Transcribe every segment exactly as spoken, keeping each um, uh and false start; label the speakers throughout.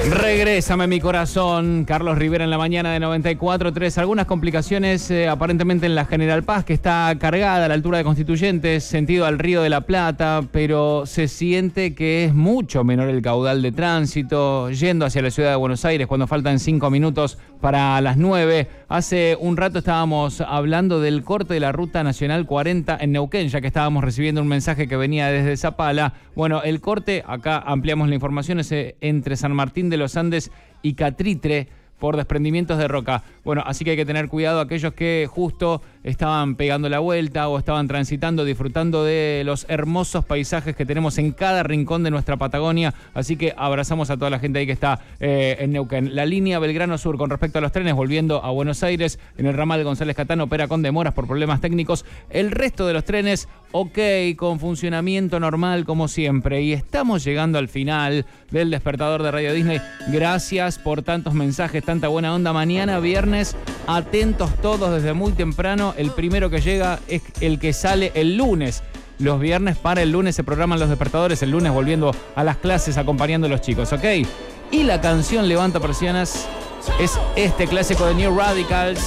Speaker 1: Regrésame mi corazón, Carlos Rivera en la mañana de noventa y cuatro punto tres. Algunas complicaciones eh, aparentemente en la General Paz, que está cargada a la altura de Constituyentes, sentido al Río de la Plata, pero se siente que es mucho menor el caudal de tránsito, yendo hacia la ciudad de Buenos Aires cuando faltan cinco minutos para las nueve. Hace un rato estábamos hablando del corte de la Ruta Nacional cuarenta en Neuquén, ya que estábamos recibiendo un mensaje que venía desde Zapala. Bueno, el corte, acá ampliamos la información, es eh, entre San Martín de los Andes y Catritre, por desprendimientos de roca. Bueno, así que hay que tener cuidado aquellos que justo estaban pegando la vuelta o estaban transitando, disfrutando de los hermosos paisajes que tenemos en cada rincón de nuestra Patagonia. Así que abrazamos a toda la gente ahí que está eh, en Neuquén. La línea Belgrano Sur, con respecto a los trenes, volviendo a Buenos Aires, en el ramal González Catán opera con demoras por problemas técnicos. El resto de los trenes, ok, con funcionamiento normal como siempre. Y estamos llegando al final del despertador de Radio Disney. Gracias por tantos mensajes, tanta buena onda. Mañana viernes, atentos todos desde muy temprano. El primero que llega es el que sale el lunes. Los viernes para el lunes se programan los despertadores, el lunes volviendo a las clases, acompañando a los chicos, ¿ok? Y la canción Levanta Persianas es este clásico de New Radicals.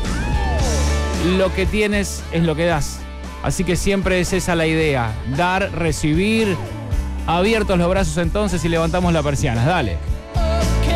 Speaker 1: Lo que tienes es lo que das. Así que siempre es esa la idea, dar, recibir. Abiertos los brazos entonces y levantamos la persiana. Dale.